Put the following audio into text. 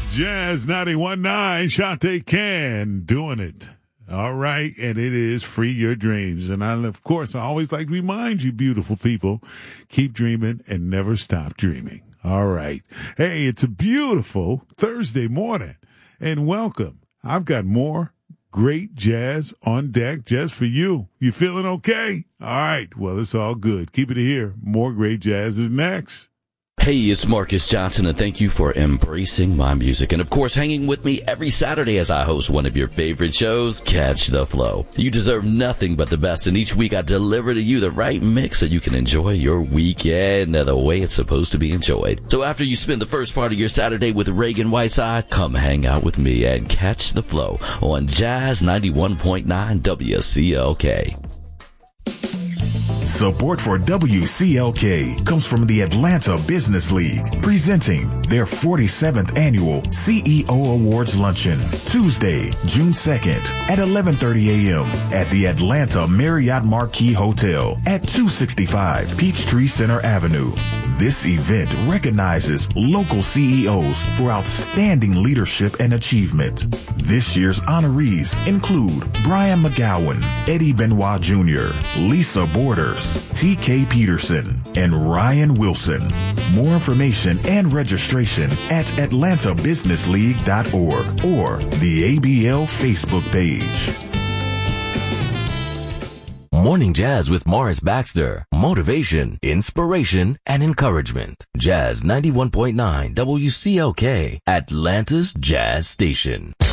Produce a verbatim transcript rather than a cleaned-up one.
Jazz ninety-one point nine, Shante Can doing it. All right. And it is Free Your Dreams. And I, of course, I always like to remind you, beautiful people, keep dreaming and never stop dreaming. All right. Hey, it's a beautiful Thursday morning and welcome. I've got more great jazz on deck just for you. You feeling okay? All right. Well, it's all good. Keep it here. More great jazz is next. Hey, it's Marcus Johnson, and thank you for embracing my music. And, of course, hanging with me every Saturday as I host one of your favorite shows, Catch the Flow. You deserve nothing but the best, and each week I deliver to you the right mix so you can enjoy your weekend the way it's supposed to be enjoyed. So after you spend the first part of your Saturday with Reagan Whiteside, come hang out with me and Catch the Flow on Jazz ninety-one point nine W C L K. Support for W C L K comes from the Atlanta Business League, presenting their forty-seventh annual C E O Awards Luncheon, Tuesday, June second at eleven thirty a.m. at the Atlanta Marriott Marquis Hotel at two sixty-five Peachtree Center Avenue. This event recognizes local C E Os for outstanding leadership and achievement. This year's honorees include Brian McGowan, Eddie Benoit Junior, Lisa Borders, T K Peterson, and Ryan Wilson. More information and registration at atlanta business league dot org or the A B L Facebook page. Morning Jazz with Morris Baxter. Motivation, inspiration, and encouragement. Jazz ninety-one point nine W C L K, Atlanta's Jazz Station.